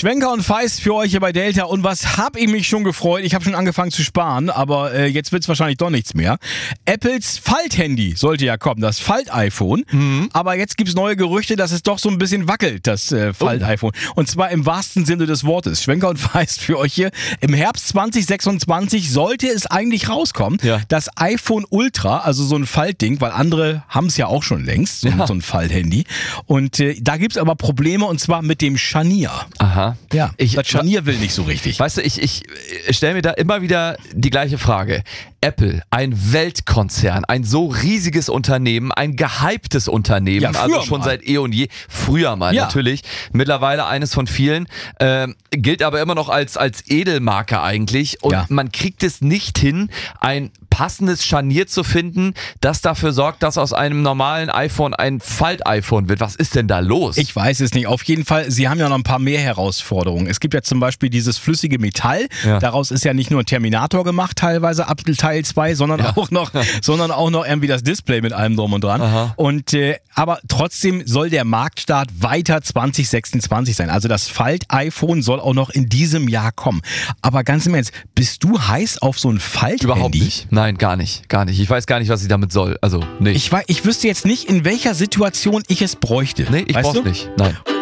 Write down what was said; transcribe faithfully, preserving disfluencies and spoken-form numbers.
Schwenker und Feist für euch hier bei Delta. Und was hab ich mich schon gefreut? Ich habe schon angefangen zu sparen, aber äh, jetzt wird's wahrscheinlich doch nichts mehr. Apples Falthandy sollte ja kommen, das Falt-iPhone. Mhm. Aber jetzt gibt's neue Gerüchte, dass es doch so ein bisschen wackelt, das äh, Falt-iPhone. Oh. Und zwar im wahrsten Sinne des Wortes. Schwenker und Feist für euch hier. Im Herbst zwanzig sechsundzwanzig sollte es eigentlich rauskommen. Ja. Das iPhone Ultra, also so ein Faltding, weil andere haben es ja auch schon längst, so, ja. so ein Falthandy. Und äh, da gibt's aber Probleme, und zwar mit dem Scharnier. Aha. Ja, ich, das Scharnier will nicht so richtig. Weißt du, ich, ich stelle mir da immer wieder die gleiche Frage. Apple, ein Weltkonzern, ein so riesiges Unternehmen, ein gehyptes Unternehmen, ja, also schon mal. seit eh und je, früher mal ja. natürlich, mittlerweile eines von vielen, äh, gilt aber immer noch als, als Edelmarke eigentlich und ja. man kriegt es nicht hin, ein passendes Scharnier zu finden, das dafür sorgt, dass aus einem normalen iPhone ein Falt-iPhone wird. Was ist denn da los? Ich weiß es nicht. Auf jeden Fall, sie haben ja noch ein paar mehr Herausforderungen. Es gibt ja zum Beispiel dieses flüssige Metall. Ja. Daraus ist ja nicht nur ein Terminator gemacht, teilweise ab Teil zwei, sondern ja. auch noch, sondern auch noch irgendwie das Display mit allem drum und dran. Aha. Und äh, aber trotzdem soll der Marktstart weiter zwanzig sechsundzwanzig sein. Also das Falt-iPhone soll auch noch in diesem Jahr kommen. Aber ganz im Ernst, bist du heiß auf so ein Falt-Handy? Überhaupt nicht. Nein, gar nicht. Gar nicht. Ich weiß gar nicht, was ich damit soll. Also, nee. Ich, ich wüsste jetzt nicht, in welcher Situation ich es bräuchte. Nee, ich weißt brauch's du? nicht. Nein.